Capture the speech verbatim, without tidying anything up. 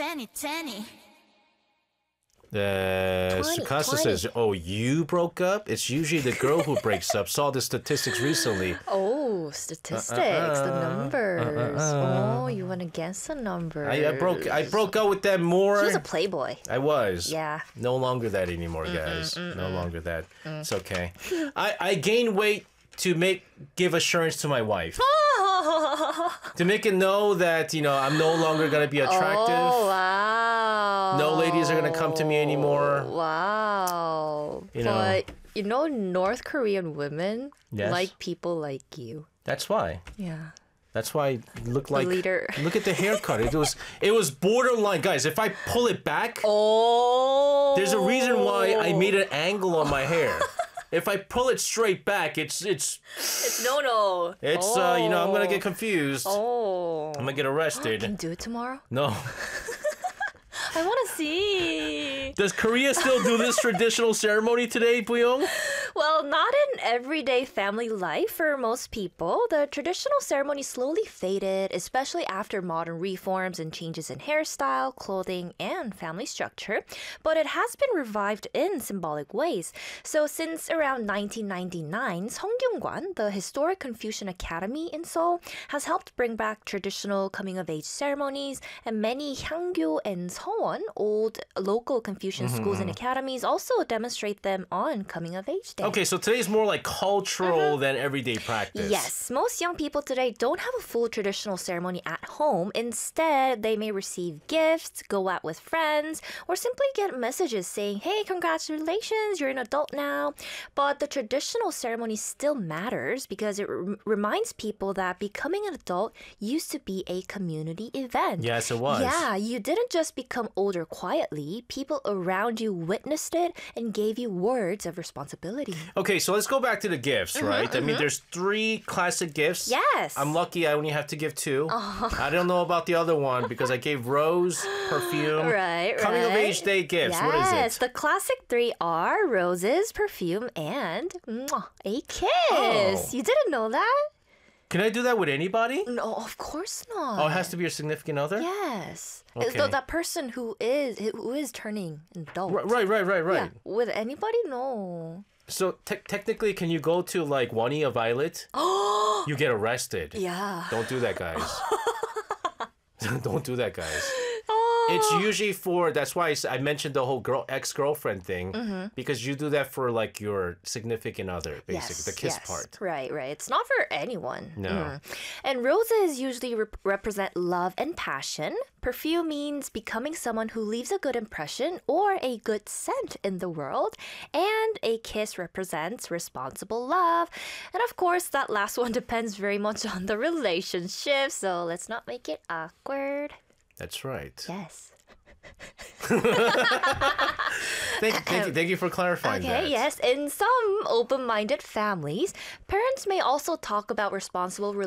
twenty, twenty. Uh, twenty, Sukasa twenty. says, oh, you broke up? It's usually the girl who breaks up. Saw the statistics recently. Oh, statistics, Uh, uh, the uh, numbers. uh, uh. Oh, you want to guess the numbers. I, I broke I broke up with them more. He was a playboy. I was. Yeah. No longer that anymore, guys. No longer that. Mm. It's okay. I, I gained weight to make give assurance to my wife. To make it know that, you know, I'm no longer going to be attractive. Oh, wow. No ladies are going to come to me anymore. Wow. You know. But, you know, North Korean women Yes. like people like you. That's why. Yeah. That's why I look like leader. Look at the haircut. It was it was borderline, guys. If I pull it back, Oh. there's a reason why I made an angle on my hair. If I pull it straight back, it's it's It's no no. it's uh you know, I'm going to get confused. Oh. I'm going to get arrested. Can you do it tomorrow? No. I want to see. Does Korea still do this traditional ceremony today, Buyong? Well, not in everyday family life for most people. The traditional ceremony slowly faded, especially after modern reforms and changes in hairstyle, clothing, and family structure. But it has been revived in symbolic ways. So since around nineteen ninety-nine, Seonggyungwan, the historic Confucian Academy in Seoul, has helped bring back traditional coming-of-age ceremonies, and many Hangyo and Seowon, old local Confucian schools and academies, also demonstrate them on coming-of-age day. Okay, so today's more like cultural than everyday practice. Yes, most young people today don't have a full traditional ceremony at home. Instead, they may receive gifts, go out with friends, or simply get messages saying, hey, congratulations, you're an adult now. But the traditional ceremony still matters because it r- reminds people that becoming an adult used to be a community event. Yes, it was. Yeah, you didn't just become older quietly. People around you witnessed it and gave you words of responsibility. Okay, so let's go back to the gifts, Mm-hmm, right? I mean, there's three classic gifts. Yes. I'm lucky I only have to give two. I don't know about the other one because I gave rose, perfume, Right, coming of right. age day gifts. Yes, What is it? the classic three are roses, perfume, and mwah, a kiss. Oh. You didn't know that? Can I do that with anybody? No, of course not. Oh, it has to be your significant other? Yes. Okay. Th- that person who is who is turning adult. Right, right, right, right. right. Yeah. With anybody, no. So te- technically, can you go to like Wani a Violet? You get arrested. Yeah. Don't do that, guys. Don't do that, guys. Oh. It's usually for, that's why I s- I mentioned the whole girl ex-girlfriend thing, Mm-hmm. because you do that for like your significant other, basically, Yes, the kiss yes. part. Right, right. It's not for anyone. No. Mm. And roses usually rep- represent love and passion. Perfume means becoming someone who leaves a good impression or a good scent in the world. And a kiss represents responsible love. And of course, that last one depends very much on the relationship. So let's not make it awkward. That's right. Yes. Thank, thank you, thank you for clarifying Okay, that. yes. In some open-minded families, parents may also talk about responsible